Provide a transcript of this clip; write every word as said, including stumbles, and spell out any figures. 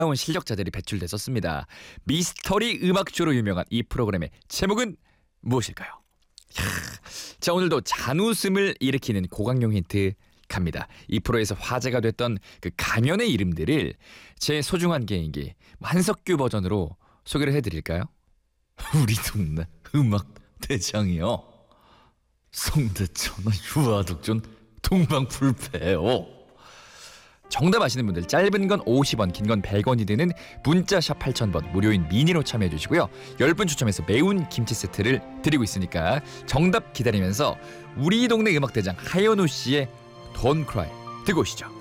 나온 실력자들이 배출됐었습니다. 미스터리 음악쇼로 유명한 이 프로그램의 제목은 무엇일까요? 이야, 자, 오늘도 잔웃음을 일으키는 고강용 힌트 갑니다. 이 프로에서 화제가 됐던 그 가면의 이름들을 제 소중한 개인기 한석규 버전으로 소개를 해드릴까요? 우리 동네 음악 대장이요. 성대천하 유아독존 동방불패요. 정답 아시는 분들 짧은 건 오십 원, 긴 건 백 원이 드는 문자샵 팔천 번 무료인 미니로 참여해 주시고요. 열 분 추첨해서 매운 김치 세트를 드리고 있으니까 정답 기다리면서 우리 동네 음악대장 하현우 씨의 Don't Cry 듣고 오시죠.